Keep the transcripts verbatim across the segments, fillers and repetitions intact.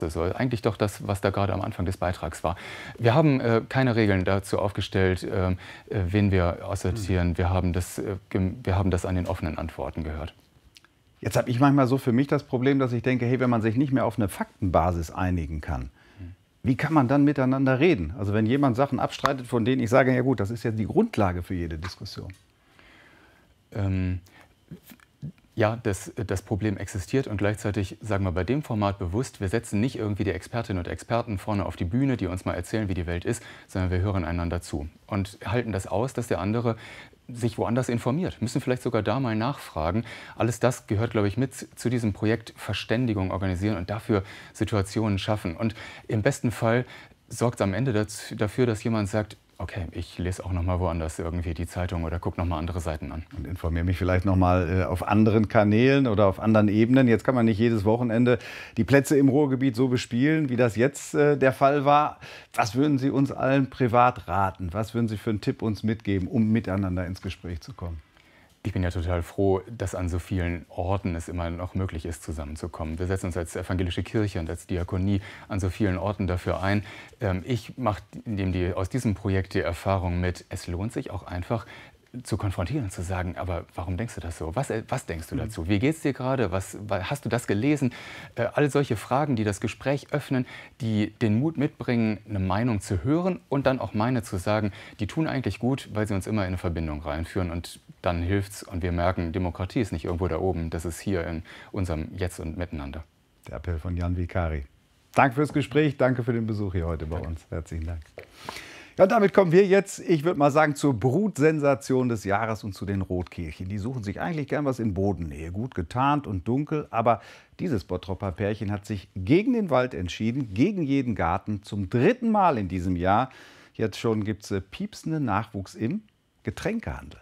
So, eigentlich doch das, was da gerade am Anfang des Beitrags war. Wir haben äh, keine Regeln dazu aufgestellt, äh, wen wir aussortieren. Wir haben, das, äh, wir haben das an den offenen Antworten gehört. Jetzt habe ich manchmal so für mich das Problem, dass ich denke, hey, wenn man sich nicht mehr auf eine Faktenbasis einigen kann, wie kann man dann miteinander reden? Also wenn jemand Sachen abstreitet, von denen ich sage, ja gut, das ist ja die Grundlage für jede Diskussion. Ähm, Ja, das, das Problem existiert und gleichzeitig sagen wir bei dem Format bewusst, wir setzen nicht irgendwie die Expertinnen und Experten vorne auf die Bühne, die uns mal erzählen, wie die Welt ist, sondern wir hören einander zu und halten das aus, dass der andere sich woanders informiert, müssen vielleicht sogar da mal nachfragen. Alles das gehört, glaube ich, mit zu diesem Projekt Verständigung organisieren und dafür Situationen schaffen. Und im besten Fall sorgt es am Ende dazu, dafür, dass jemand sagt, okay, ich lese auch noch mal woanders irgendwie die Zeitung oder gucke noch mal andere Seiten an. Und informiere mich vielleicht noch mal äh, auf anderen Kanälen oder auf anderen Ebenen. Jetzt kann man nicht jedes Wochenende die Plätze im Ruhrgebiet so bespielen, wie das jetzt äh, der Fall war. Was würden Sie uns allen privat raten? Was würden Sie für einen Tipp uns mitgeben, um miteinander ins Gespräch zu kommen? Ich bin ja total froh, dass an so vielen Orten es immer noch möglich ist, zusammenzukommen. Wir setzen uns als evangelische Kirche und als Diakonie an so vielen Orten dafür ein. Ich mache aus diesem Projekt die Erfahrung mit, es lohnt sich auch einfach, zu konfrontieren und zu sagen, aber warum denkst du das so? Was, was denkst du dazu? Wie geht's dir gerade? Was, hast du das gelesen? Äh, all solche Fragen, die das Gespräch öffnen, die den Mut mitbringen, eine Meinung zu hören und dann auch meine zu sagen, die tun eigentlich gut, weil sie uns immer in eine Verbindung reinführen und dann hilft's und wir merken, Demokratie ist nicht irgendwo da oben, das ist hier in unserem Jetzt und Miteinander. Der Appell von Jan Vicari. Danke fürs Gespräch, danke für den Besuch hier heute bei danke. uns. Herzlichen Dank. Ja, und damit kommen wir jetzt, ich würde mal sagen, zur Brutsensation des Jahres und zu den Rotkehlchen. Die suchen sich eigentlich gern was in Bodennähe, gut getarnt und dunkel. Aber dieses Bottropper Pärchen hat sich gegen den Wald entschieden, gegen jeden Garten, zum dritten Mal in diesem Jahr. Jetzt schon gibt es piepsenden Nachwuchs im Getränkehandel.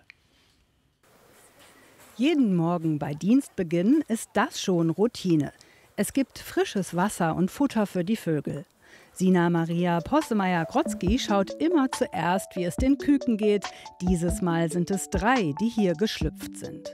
Jeden Morgen bei Dienstbeginn ist das schon Routine. Es gibt frisches Wasser und Futter für die Vögel. Sina Maria Possemeyer-Krotzki schaut immer zuerst, wie es den Küken geht. Dieses Mal sind es drei, die hier geschlüpft sind.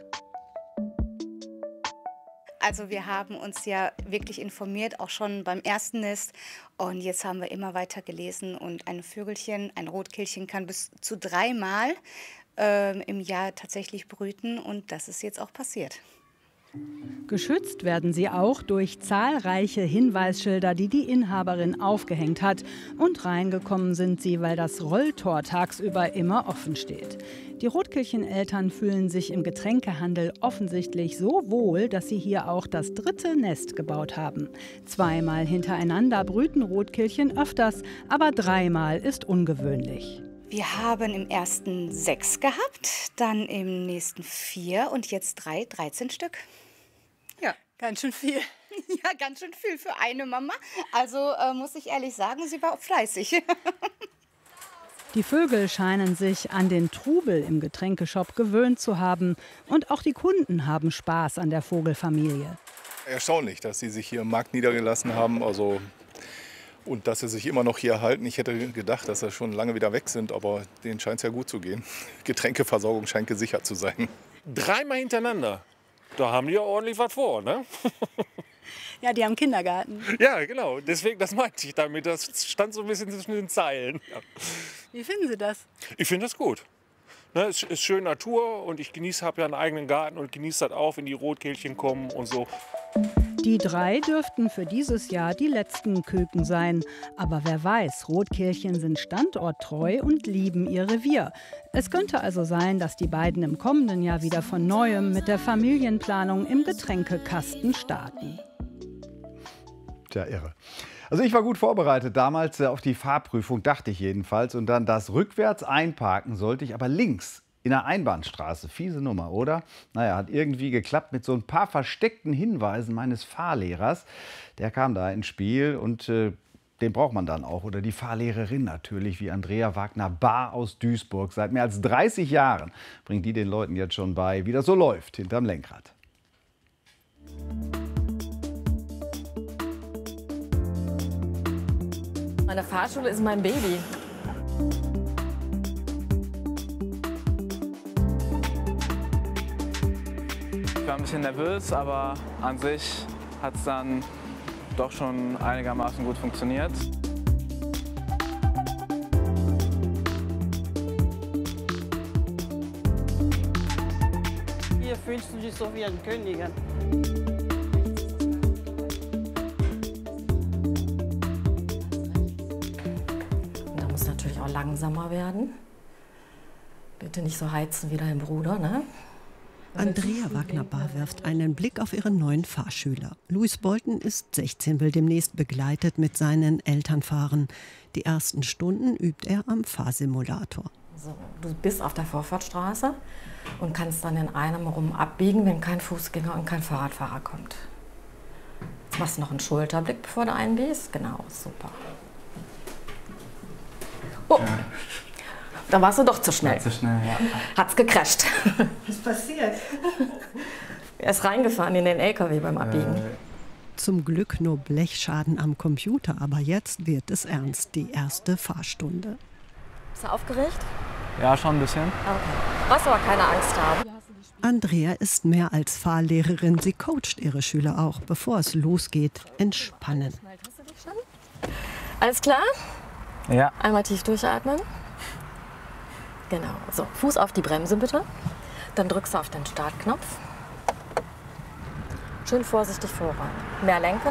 Also wir haben uns ja wirklich informiert, auch schon beim ersten Nest. Und jetzt haben wir immer weiter gelesen. Und ein Vögelchen, ein Rotkehlchen kann bis zu dreimal äh, im Jahr tatsächlich brüten. Und das ist jetzt auch passiert. Geschützt werden sie auch durch zahlreiche Hinweisschilder, die die Inhaberin aufgehängt hat. Und reingekommen sind sie, weil das Rolltor tagsüber immer offen steht. Die Rotkehlcheneltern fühlen sich im Getränkehandel offensichtlich so wohl, dass sie hier auch das dritte Nest gebaut haben. Zweimal hintereinander brüten Rotkehlchen öfters, aber dreimal ist ungewöhnlich. Wir haben im ersten sechs gehabt, dann im nächsten vier und jetzt drei, dreizehn Stück. Ja, ganz schön viel. Ja, ganz schön viel für eine Mama. Also äh, muss ich ehrlich sagen, sie war fleißig. Die Vögel scheinen sich an den Trubel im Getränkeshop gewöhnt zu haben. Und auch die Kunden haben Spaß an der Vogelfamilie. Erstaunlich, dass sie sich hier im Markt niedergelassen haben. Also und dass sie sich immer noch hier erhalten. Ich hätte gedacht, dass sie schon lange wieder weg sind, aber denen scheint es ja gut zu gehen. Getränkeversorgung scheint gesichert zu sein. Dreimal hintereinander. Da haben die ja ordentlich was vor, ne? Ja, die haben Kindergarten. Ja, genau. Deswegen, das meinte ich damit. Das stand so ein bisschen zwischen den Zeilen. Ja. Wie finden Sie das? Ich finde das gut. Ne, es ist schön Natur und ich genieße, habe ja einen eigenen Garten und genieße das auch, wenn die Rotkehlchen kommen und so. Die drei dürften für dieses Jahr die letzten Küken sein. Aber wer weiß, Rotkehlchen sind standorttreu und lieben ihr Revier. Es könnte also sein, dass die beiden im kommenden Jahr wieder von Neuem mit der Familienplanung im Getränkekasten starten. Tja, irre. Also ich war gut vorbereitet damals auf die Fahrprüfung, dachte ich jedenfalls. Und dann das rückwärts einparken sollte ich aber links in der Einbahnstraße. Fiese Nummer, oder? Naja, hat irgendwie geklappt mit so ein paar versteckten Hinweisen meines Fahrlehrers. Der kam da ins Spiel und äh, den braucht man dann auch. Oder die Fahrlehrerin natürlich, wie Andrea Wagner-Bahr aus Duisburg. Seit mehr als dreißig Jahren bringt die den Leuten jetzt schon bei, wie das so läuft hinterm Lenkrad. Meine Fahrschule ist mein Baby. Ich war ein bisschen nervös, aber an sich hat es dann doch schon einigermaßen gut funktioniert. Hier fühlst du dich so wie ein Königin. Da muss natürlich auch langsamer werden. Bitte nicht so heizen wie dein Bruder, ne? Andrea Wagner-Bahr wirft einen Blick auf ihren neuen Fahrschüler. Louis Bolton ist sechzehn, will demnächst begleitet mit seinen Eltern fahren. Die ersten Stunden übt er am Fahrsimulator. So, du bist auf der Vorfahrtstraße und kannst dann in einem rum abbiegen, wenn kein Fußgänger und kein Fahrradfahrer kommt. Jetzt machst du noch einen Schulterblick, bevor du einbiegst. Genau, super. Oh, ja. Da warst du doch zu schnell. Zu schnell, ja. Hat's gecrasht. Was ist passiert? Er ist reingefahren in den L K W beim Abbiegen. Äh. Zum Glück nur Blechschaden am Computer, aber jetzt wird es ernst, die erste Fahrstunde. Bist du aufgeregt? Ja, schon ein bisschen. Okay. Brauchst aber keine Angst haben. Andrea ist mehr als Fahrlehrerin. Sie coacht ihre Schüler auch, bevor es losgeht. Entspannen. Alles klar? Ja. Einmal tief durchatmen. Genau. So, Fuß auf die Bremse bitte. Dann drückst du auf den Startknopf. Schön vorsichtig voran. Mehr lenken.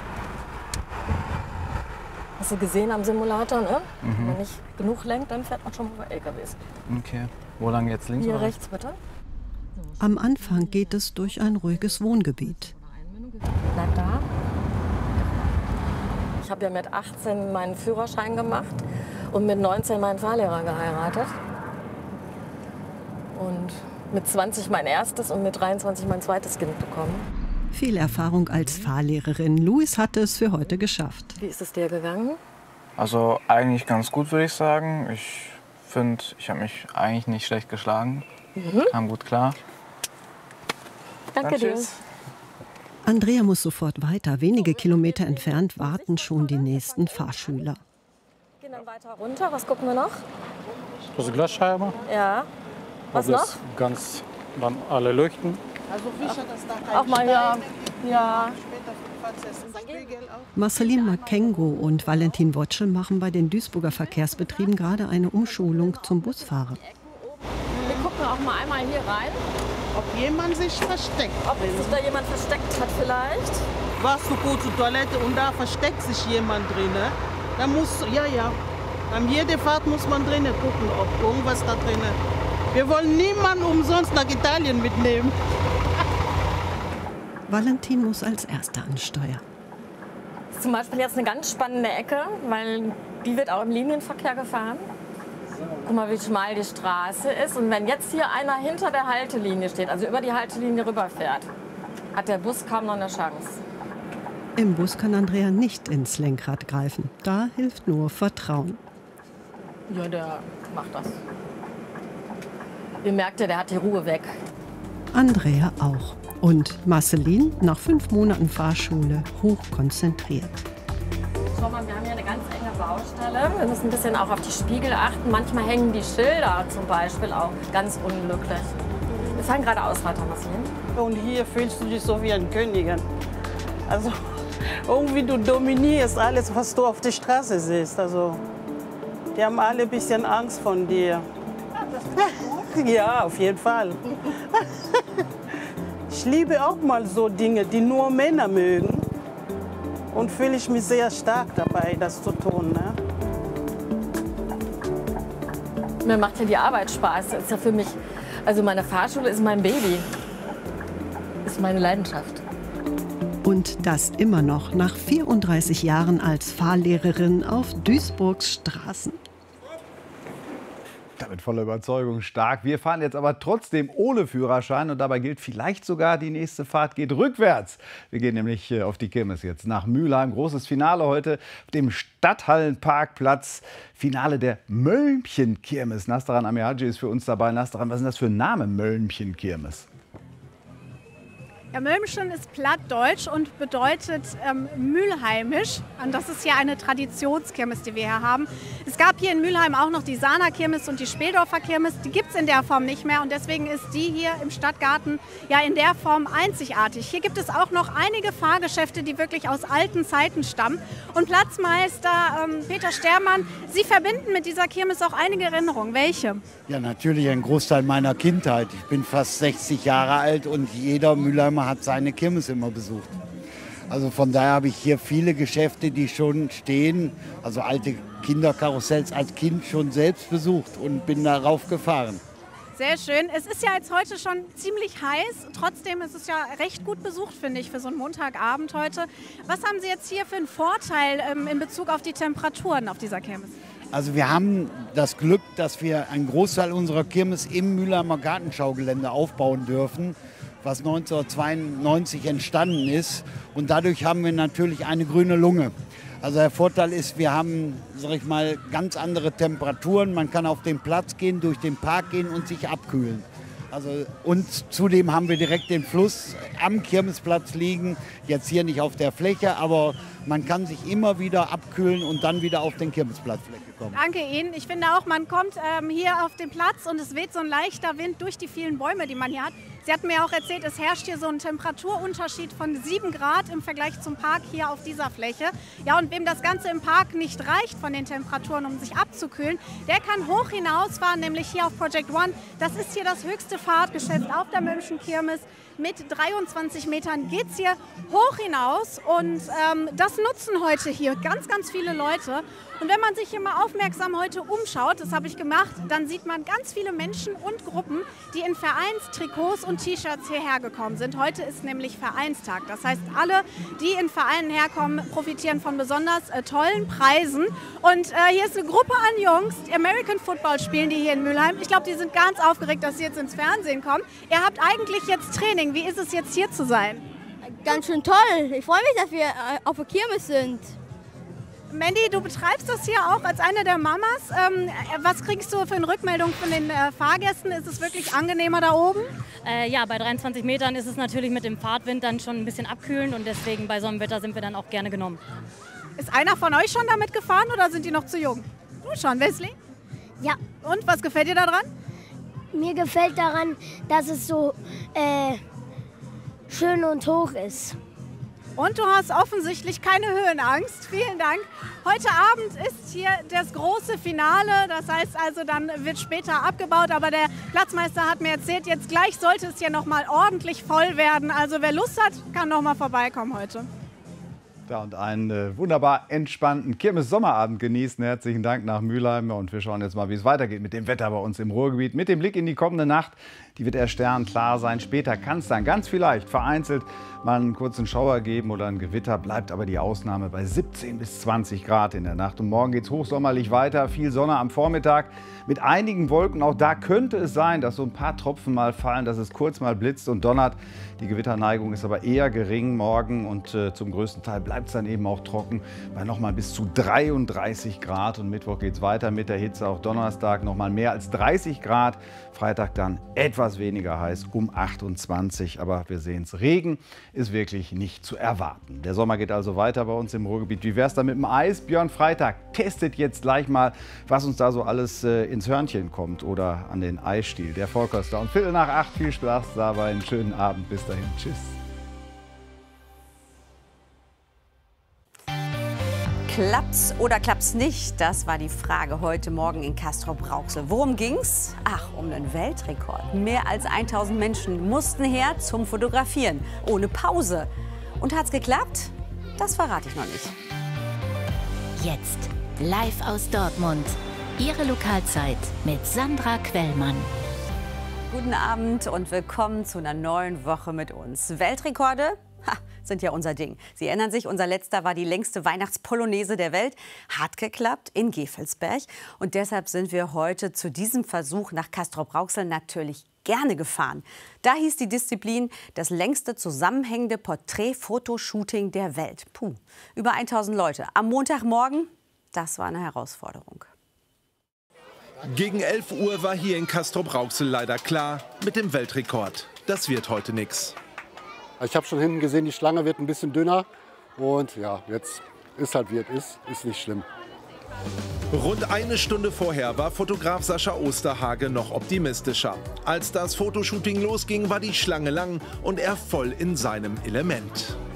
Hast du gesehen am Simulator, ne? Mhm. Wenn man nicht genug lenkt, dann fährt man schon mal über L K Ws. Okay. Wo lang jetzt? Links Hier oder? rechts bitte. Am Anfang geht es durch ein ruhiges Wohngebiet. Bleib da. Ich habe ja mit achtzehn meinen Führerschein gemacht und mit neunzehn meinen Fahrlehrer geheiratet. Und mit zwanzig mein erstes und mit dreiundzwanzig mein zweites Kind bekommen. Viel Erfahrung als Fahrlehrerin. Louis hatte es für heute geschafft. Wie ist es dir gegangen? Also eigentlich ganz gut, würde ich sagen. Ich finde, ich habe mich eigentlich nicht schlecht geschlagen. Mhm. Kam gut klar. Danke dir. Tschüss. Andrea muss sofort weiter. Wenige Kilometer entfernt warten schon die nächsten Fahrschüler. Gehen dann weiter runter. Was gucken wir noch? Das Glasscheibe. Ja. Was noch? Ganz, dann alle leuchten. Also Fischer, das da Auch mal ja. Ja. Marceline Makengo und Valentin Wotschel machen bei den Duisburger Verkehrsbetrieben gerade eine Umschulung zum Busfahrer. Wir gucken auch mal einmal hier rein. Ob jemand sich versteckt. Ob sich da jemand versteckt hat vielleicht. Warst du kurz zur Toilette und da versteckt sich jemand drin. Ne? Da musst du, ja, ja. An jeder Fahrt muss man drinnen gucken, ob irgendwas da drin ist. Wir wollen niemanden umsonst nach Italien mitnehmen. Valentin muss als Erster ansteuern. Das ist zum Beispiel jetzt eine ganz spannende Ecke, weil die wird auch im Linienverkehr gefahren. Guck mal, wie schmal die Straße ist. Und wenn jetzt hier einer hinter der Haltelinie steht, also über die Haltelinie rüberfährt, hat der Bus kaum noch eine Chance. Im Bus kann Andrea nicht ins Lenkrad greifen. Da hilft nur Vertrauen. Ja, der macht das. Ihr merkt ja, der hat die Ruhe weg. Andrea auch. Und Marceline, nach fünf Monaten Fahrschule, hochkonzentriert. Schau mal, wir haben hier eine ganz enge Baustelle. Wir müssen ein bisschen auch auf die Spiegel achten. Manchmal hängen die Schilder zum Beispiel auch ganz unglücklich. Wir fahren geradeaus weiter, Marceline. Und hier fühlst du dich so wie ein Königin. Also irgendwie du dominierst alles, was du auf der Straße siehst. Also die haben alle ein bisschen Angst von dir. Ja, auf jeden Fall. Ich liebe auch mal so Dinge, die nur Männer mögen. Und fühle ich mich sehr stark dabei, das zu tun. Ne? Mir macht ja die Arbeit Spaß. Das ist ja für mich, also meine Fahrschule ist mein Baby. Ist meine Leidenschaft. Und das immer noch nach vierunddreißig Jahren als Fahrlehrerin auf Duisburgs Straßen. Mit voller Überzeugung stark. Wir fahren jetzt aber trotzdem ohne Führerschein und dabei gilt vielleicht sogar, die nächste Fahrt geht rückwärts. Wir gehen nämlich auf die Kirmes jetzt nach Mülheim. Großes Finale heute auf dem Stadthallenparkplatz. Finale der Mölmchen-Kirmes. Nastaran Amihaji ist für uns dabei. Nastaran, was ist das für ein Name, Mölmchen-Kirmes? Ja, Mölmschen ist plattdeutsch und bedeutet ähm, Mülheimisch. Und das ist ja eine Traditionskirmes, die wir hier haben. Es gab hier in Mülheim auch noch die Sahner Kirmes und die Speldorfer Kirmes. Die gibt es in der Form nicht mehr und deswegen ist die hier im Stadtgarten ja in der Form einzigartig. Hier gibt es auch noch einige Fahrgeschäfte, die wirklich aus alten Zeiten stammen. Und Platzmeister ähm, Peter Stermann, Sie verbinden mit dieser Kirmes auch einige Erinnerungen. Welche? Ja, natürlich ein Großteil meiner Kindheit. Ich bin fast sechzig Jahre alt und jeder Mülheimer hat seine Kirmes immer besucht. Also von daher habe ich hier viele Geschäfte, die schon stehen, also alte Kinderkarussells als Kind schon selbst besucht und bin darauf gefahren. Sehr schön. Es ist ja jetzt heute schon ziemlich heiß. Trotzdem ist es ja recht gut besucht, finde ich, für so einen Montagabend heute. Was haben Sie jetzt hier für einen Vorteil ähm, in Bezug auf die Temperaturen auf dieser Kirmes? Also wir haben das Glück, dass wir einen Großteil unserer Kirmes im Mülheimer Gartenschaugelände aufbauen dürfen, was neunzehnhundertzweiundneunzig entstanden ist. Und dadurch haben wir natürlich eine grüne Lunge. Also der Vorteil ist, wir haben, sag ich mal, ganz andere Temperaturen. Man kann auf den Platz gehen, durch den Park gehen und sich abkühlen. Also, und zudem haben wir direkt den Fluss am Kirmesplatz liegen. Jetzt hier nicht auf der Fläche, aber man kann sich immer wieder abkühlen und dann wieder auf den Kirmesplatzfläche kommen. Danke Ihnen. Ich finde auch, man kommt ähm, hier auf den Platz und es weht so ein leichter Wind durch die vielen Bäume, die man hier hat. Sie hatten mir auch erzählt, es herrscht hier so ein Temperaturunterschied von sieben Grad im Vergleich zum Park hier auf dieser Fläche. Ja, und wem das Ganze im Park nicht reicht von den Temperaturen, um sich abzukühlen, der kann hoch hinausfahren, nämlich hier auf Project One. Das ist hier das höchste Fahrtgeschäft auf der Mölmschen Kirmes. Mit dreiundzwanzig Metern geht es hier hoch hinaus und ähm, das nutzen heute hier ganz, ganz viele Leute. Und wenn man sich hier mal aufmerksam heute umschaut, das habe ich gemacht, dann sieht man ganz viele Menschen und Gruppen, die in Vereinstrikots und T-Shirts hierher gekommen sind. Heute ist nämlich Vereinstag. Das heißt, alle, die in Vereinen herkommen, profitieren von besonders äh, tollen Preisen. Und äh, hier ist eine Gruppe an Jungs, die American Football spielen, die hier in Mülheim. Ich glaube, die sind ganz aufgeregt, dass sie jetzt ins Fernsehen kommen. Ihr habt eigentlich jetzt Training. Wie ist es jetzt hier zu sein? Ganz schön toll. Ich freue mich, dass wir äh, auf der Kirmes sind. Mandy, du betreibst das hier auch als eine der Mamas. Ähm, was kriegst du für eine Rückmeldung von den äh, Fahrgästen? Ist es wirklich angenehmer da oben? Äh, ja, bei dreiundzwanzig Metern ist es natürlich mit dem Fahrtwind dann schon ein bisschen abkühlend und deswegen bei so einem Wetter sind wir dann auch gerne genommen. Ist einer von euch schon damit gefahren oder sind die noch zu jung? Du schon, Wesley? Ja. Und, was gefällt dir daran? Mir gefällt daran, dass es so äh, schön und hoch ist. Und du hast offensichtlich keine Höhenangst. Vielen Dank. Heute Abend ist hier das große Finale. Das heißt also, dann wird später abgebaut. Aber der Platzmeister hat mir erzählt, jetzt gleich sollte es hier noch mal ordentlich voll werden. Also wer Lust hat, kann noch mal vorbeikommen heute. Ja, und einen äh, wunderbar entspannten Kirmes-Sommerabend genießen. Herzlichen Dank nach Mülheim. Und wir schauen jetzt mal, wie es weitergeht mit dem Wetter bei uns im Ruhrgebiet. Mit dem Blick in die kommende Nacht. Die wird eher sternklar sein. Später kann es dann ganz vielleicht vereinzelt mal einen kurzen Schauer geben oder ein Gewitter. Bleibt aber die Ausnahme bei siebzehn bis zwanzig Grad in der Nacht. Und morgen geht es hochsommerlich weiter. Viel Sonne am Vormittag mit einigen Wolken. Auch da könnte es sein, dass so ein paar Tropfen mal fallen, dass es kurz mal blitzt und donnert. Die Gewitterneigung ist aber eher gering morgen und äh, zum größten Teil bleibt es dann eben auch trocken bei noch mal bis zu dreiunddreißig Grad. Und Mittwoch geht es weiter mit der Hitze. Auch Donnerstag noch mal mehr als dreißig Grad. Freitag dann etwas weniger heiß, um achtundzwanzig. Aber wir sehen es, Regen ist wirklich nicht zu erwarten. Der Sommer geht also weiter bei uns im Ruhrgebiet. Wie wäre es da mit dem Eis? Björn Freitag testet jetzt gleich mal, was uns da so alles äh, ins Hörnchen kommt oder an den Eisstiel. Der Vollkoster. Und Viertel nach acht, viel Spaß dabei. Einen schönen Abend. Bis dahin. Tschüss. Klappt's oder klappt's nicht? Das war die Frage heute Morgen in Castrop-Rauxel. Worum ging's? Ach, um einen Weltrekord. Mehr als tausend Menschen mussten her zum Fotografieren. Ohne Pause. Und hat's geklappt? Das verrate ich noch nicht. Jetzt live aus Dortmund. Ihre Lokalzeit mit Sandra Quellmann. Guten Abend und willkommen zu einer neuen Woche mit uns. Weltrekorde? Ha, sind ja unser Ding. Sie erinnern sich, unser letzter war die längste Weihnachtspolonaise der Welt. Hat geklappt in Gevelsberg. Und deshalb sind wir heute zu diesem Versuch nach Castrop-Rauxel natürlich gerne gefahren. Da hieß die Disziplin das längste zusammenhängende Porträt-Fotoshooting der Welt. Puh, über tausend Leute. Am Montagmorgen, das war eine Herausforderung. Gegen elf Uhr war hier in Castrop-Rauxel leider klar, mit dem Weltrekord. Das wird heute nix. Ich habe schon hinten gesehen, die Schlange wird ein bisschen dünner. Und ja, jetzt ist halt wie es ist, ist nicht schlimm. Rund eine Stunde vorher war Fotograf Sascha Osterhage noch optimistischer. Als das Fotoshooting losging, war die Schlange lang und er voll in seinem Element.